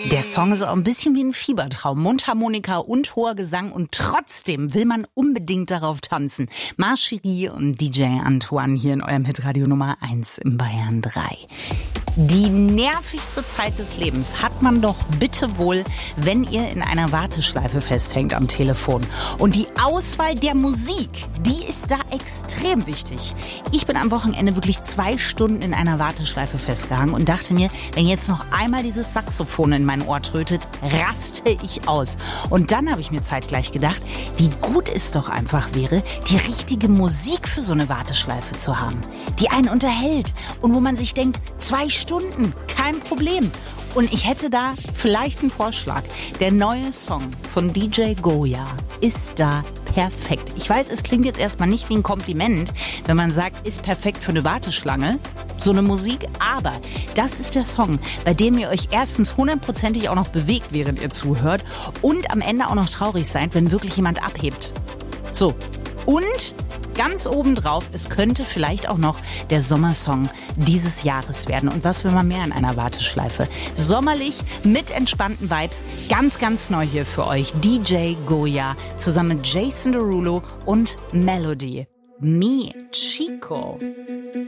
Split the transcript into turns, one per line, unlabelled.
Der Song ist auch ein bisschen wie ein Fiebertraum. Mundharmonika und hoher Gesang und trotzdem will man unbedingt darauf tanzen. Marcherie und DJ Antoine hier in eurem Hitradio Nummer 1 im Bayern 3. Die nervigste Zeit des Lebens hat man doch bitte wohl, wenn ihr in einer Warteschleife festhängt am Telefon. Und die Auswahl der Musik, die ist da extrem wichtig. Ich bin am Wochenende wirklich 2 Stunden in einer Warteschleife festgehangen und dachte mir, wenn jetzt noch einmal dieses Saxophon in mein Ohr trötet, raste ich aus. Und dann habe ich mir zeitgleich gedacht, wie gut es doch einfach wäre, die richtige Musik für so eine Warteschleife zu haben, die einen unterhält und wo man sich denkt, 2 Stunden, kein Problem. Und ich hätte da vielleicht einen Vorschlag. Der neue Song von DJ Goya ist da perfekt. Ich weiß, es klingt jetzt erstmal nicht wie ein Kompliment, wenn man sagt, ist perfekt für eine Warteschlange, so eine Musik, aber das ist der Song, bei dem ihr euch erstens 100%ig auch noch bewegt, während ihr zuhört und am Ende auch noch traurig seid, wenn wirklich jemand abhebt. So, und ganz obendrauf, es könnte vielleicht auch noch der Sommersong dieses Jahres werden. Und was will man mehr in einer Warteschleife? Sommerlich, mit entspannten Vibes, ganz, ganz neu hier für euch. DJ Goya zusammen mit Jason Derulo und Melody. Mi Chico.